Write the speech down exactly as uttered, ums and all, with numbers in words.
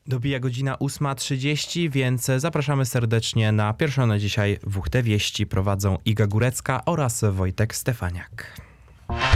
Dobija godzina ósma trzydzieści, więc zapraszamy serdecznie na pierwszą na dzisiaj W H T Wieści. Prowadzą Iga Górecka oraz Wojtek Stefaniak.